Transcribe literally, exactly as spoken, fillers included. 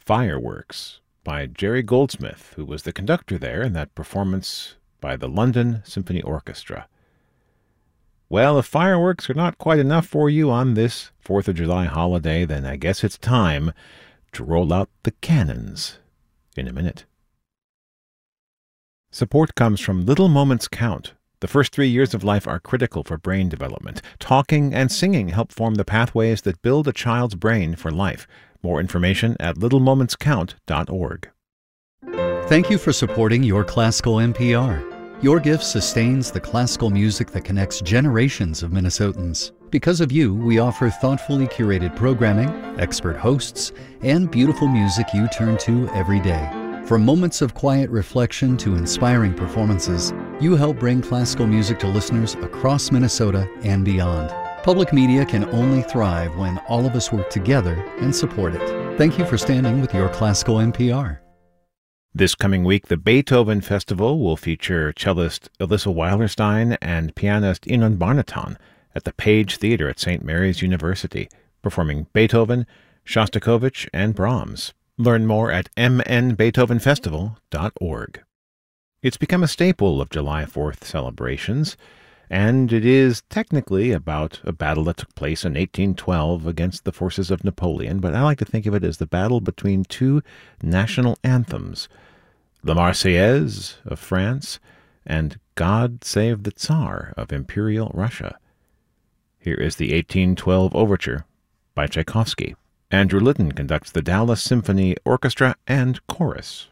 Fireworks by Jerry Goldsmith, who was the conductor there in that performance by the London Symphony Orchestra. Well, if fireworks are not quite enough for you on this fourth of July holiday, then I guess it's time to roll out the cannons in a minute. Support comes from Little Moments Count. The first three years of life are critical for brain development. Talking and singing help form the pathways that build a child's brain for life. More information at little moments count dot org. Thank you for supporting Your Classical N P R. Your gift sustains the classical music that connects generations of Minnesotans. Because of you, we offer thoughtfully curated programming, expert hosts, and beautiful music you turn to every day. From moments of quiet reflection to inspiring performances, you help bring classical music to listeners across Minnesota and beyond. Public media can only thrive when all of us work together and support it. Thank you for standing with Your Classical N P R. This coming week, the Beethoven Festival will feature cellist Alyssa Weilerstein and pianist Inon Barnaton at the Page Theatre at Saint Mary's University, performing Beethoven, Shostakovich, and Brahms. Learn more at m n beethoven festival dot org. It's become a staple of July fourth celebrations, and it is technically about a battle that took place in eighteen twelve against the forces of Napoleon, but I like to think of it as the battle between two national anthems, La Marseillaise of France and God Save the Tsar of Imperial Russia. Here is the eighteen twelve Overture by Tchaikovsky. Andrew Litton conducts the Dallas Symphony Orchestra and Chorus.